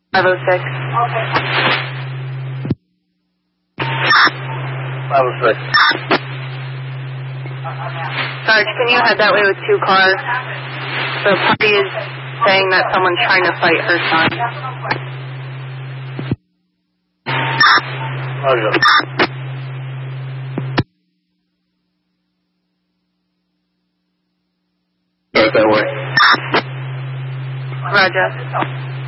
506. 506. Sarge, can you head that way with 2 cars? The party is saying that someone's trying to fight her son. Roger. Right that way. Roger.